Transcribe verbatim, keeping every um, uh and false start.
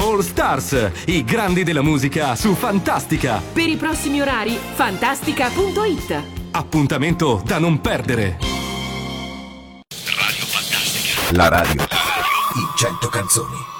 All Stars, i grandi della musica su Fantastica. Per i prossimi orari, fantastica punto it. Appuntamento da non perdere. Radio Fantastica. La radio di cento canzoni.